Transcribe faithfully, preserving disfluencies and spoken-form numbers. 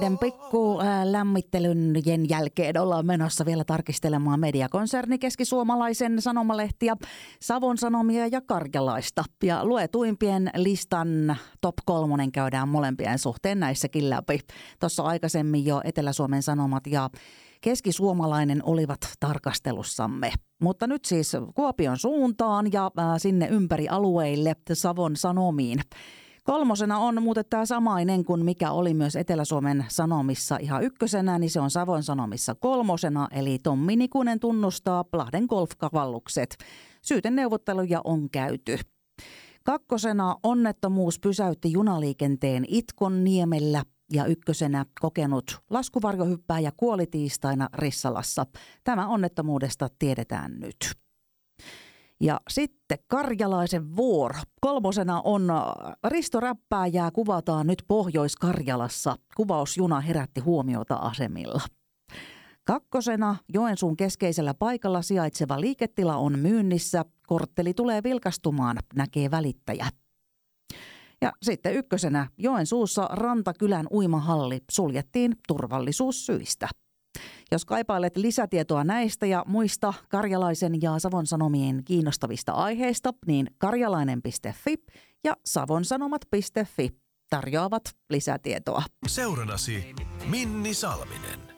Pikku ää, lämmittelyjen jälkeen ollaan menossa vielä tarkistelemaan mediakonserni Keski-Suomalaisen sanomalehtiä, Savon Sanomia ja Karjalaista. Ja luetuimpien listan top kolmonen käydään molempien suhteen näissäkin läpi. Tuossa aikaisemmin jo Etelä-Suomen Sanomat ja Keski-Suomalainen olivat tarkastelussamme. Mutta nyt siis Kuopion suuntaan ja ää, sinne ympäri alueille Savon Sanomiin. Kolmosena on muuten tämä samainen kuin mikä oli myös Etelä-Suomen Sanomissa ihan ykkösenä, niin se on Savon Sanomissa kolmosena, eli Tommi Nikunen tunnustaa Lahden golfkavallukset. Syyteneuvotteluja on käyty. Kakkosena onnettomuus pysäytti junaliikenteen Itkonniemellä ja ykkösenä kokenut laskuvarjohyppääjä kuoli tiistaina Rissalassa. Tämä onnettomuudesta tiedetään nyt. Ja sitten Karjalaisen vuoro. Kolmosena on Risto Räppääjää kuvataan nyt Pohjois-Karjalassa. Kuvausjuna herätti huomiota asemilla. Kakkosena Joensuun keskeisellä paikalla sijaitseva liiketila on myynnissä. Kortteli tulee vilkastumaan, näkee välittäjä. Ja sitten ykkösenä Joensuussa Rantakylän uimahalli suljettiin turvallisuussyistä. Jos kaipailet lisätietoa näistä ja muista Karjalaisen ja Savon Sanomien kiinnostavista aiheista, niin karjalainen piste fi ja savonsanomat piste fi tarjoavat lisätietoa. Seurannasi Minni Salminen.